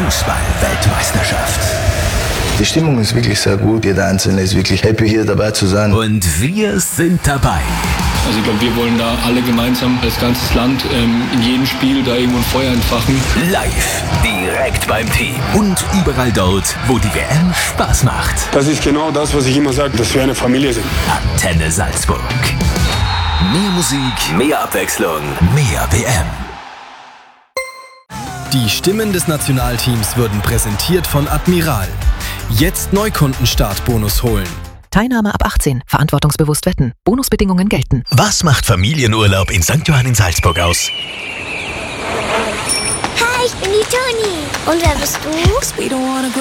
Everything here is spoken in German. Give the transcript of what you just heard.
Fußball-Weltmeisterschaft. Die Stimmung ist wirklich sehr gut. Jeder Einzelne ist wirklich happy, hier dabei zu sein. Und wir sind dabei. Also ich glaube, wir wollen da alle gemeinsam als ganzes Land in jedem Spiel da irgendwo ein Feuer entfachen. Live, direkt beim Team und überall dort, wo die WM Spaß macht. Das ist genau das, was ich immer sage, dass wir eine Familie sind. Antenne Salzburg. Mehr Musik, mehr Abwechslung, mehr WM. Die Stimmen des Nationalteams würden präsentiert von Admiral. Jetzt Neukundenstart-Bonus holen. Teilnahme ab 18. Verantwortungsbewusst wetten. Bonusbedingungen gelten. Was macht Familienurlaub in St. Johann in Salzburg aus? Hi, ich bin die Toni. Und wer bist du?